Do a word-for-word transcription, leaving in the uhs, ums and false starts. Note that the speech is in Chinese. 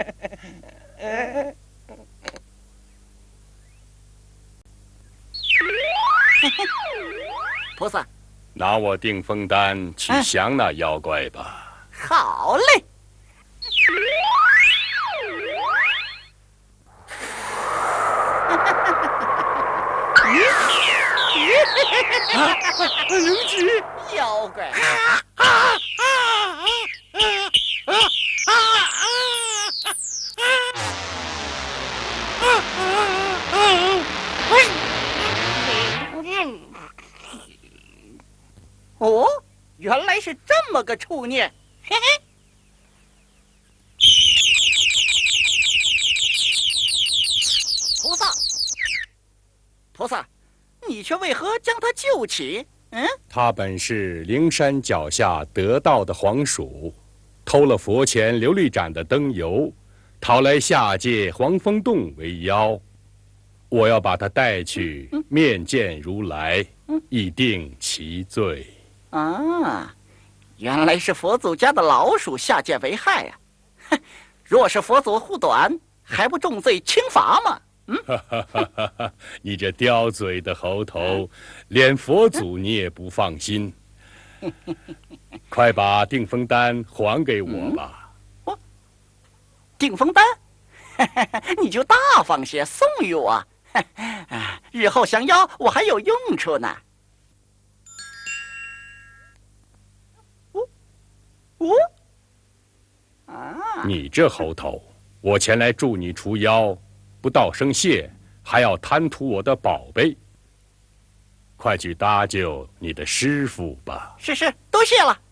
菩萨， 拿我定风丹去降那妖怪吧。 好嘞。 啊！灵吉， 妖怪！ 啊啊啊啊啊啊啊啊！ 哦，原来是这么个处念，嘿嘿。菩萨，菩萨，你却为何将他救起？嗯， 他本是灵山脚下得道的黄鼠，偷了佛前琉璃盏的灯油，逃来下界黄风洞为妖。我要把他带去面见如来，以定其罪。 啊，原来是佛祖家的老鼠下界为害啊！哼，若是佛祖护短，还不重罪轻罚吗？嗯， 你这刁嘴的猴头，连佛祖你也不放心。快把定风丹还给我吧。 嗯、定风丹，你就大方些送与我。日后降妖，我还有用处呢。哦，哦，啊！ 你这猴头，我前来助你除妖，不道声谢，还要贪图我的宝贝。快去搭救你的师父吧。 是是，多谢了。